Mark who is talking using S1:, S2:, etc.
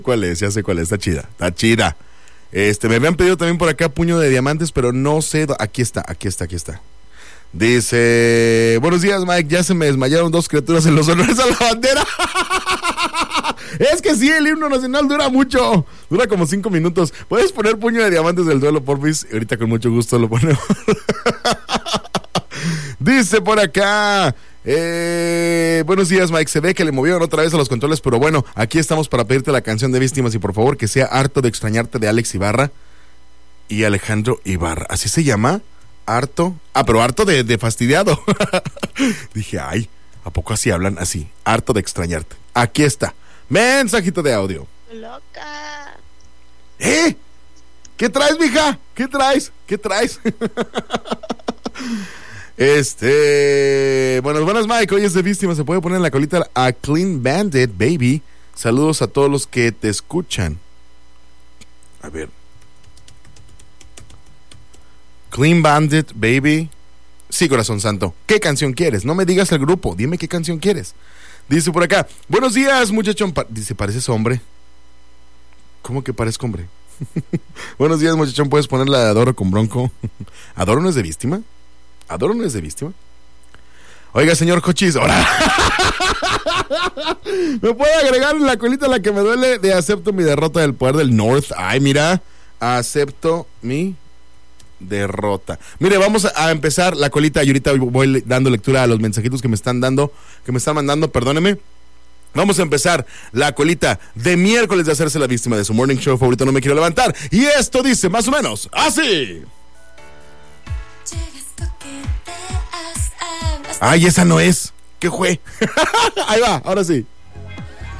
S1: cuál es, ya sé cuál es, está chida, está chida. Me habían pedido también por acá puño de diamantes, pero no sé, aquí está. Dice, buenos días, Mike, ya se me desmayaron 2 criaturas en los honores a la bandera. Es que sí, el himno nacional dura mucho, dura como 5 minutos. ¿Puedes poner puño de diamantes del duelo, porfis? Ahorita con mucho gusto lo ponemos. Dice por acá, buenos días, Mike, se ve que le movieron otra vez a los controles, pero bueno, aquí estamos para pedirte la canción de Víctimas y por favor que sea Harto de extrañarte de Alex Ibarra y Alejandro Ibarra, ¿así se llama? Harto, pero harto de fastidiado. Dije, ay, ¿a poco así hablan? Así, harto de extrañarte. Aquí está, mensajito de audio.
S2: Loca.
S1: ¿Qué traes, mija? ¿Qué traes? Buenas, Mike. Hoy es de Víctima. ¿Se puede poner en la colita a Clean Bandit, baby? Saludos a todos los que te escuchan. A ver. Clean Bandit, baby. Sí, corazón santo. ¿Qué canción quieres? No me digas el grupo. Dime qué canción quieres. Dice por acá. Buenos días, muchachón. Dice, ¿pareces hombre? ¿Cómo que parezco hombre? Buenos días, muchachón. ¿Puedes poner la de Adoro con Bronco? ¿Adoro no es de Víctima? ¿Adoro no es de Víctima? Oiga, señor Cochis, ahora. ¿Me puede agregar en la colita la que me duele de acepto mi derrota del poder del North? Ay, mira, acepto mi derrota. Mire, vamos a empezar la colita y ahorita voy dando lectura a los mensajitos que me están mandando, perdóneme. Vamos a empezar la colita de miércoles de hacerse la víctima de su morning show favorito, No Me Quiero Levantar. Y esto dice más o menos así. Ay, esa no es. ¿Qué fue? Ahí va, ahora sí.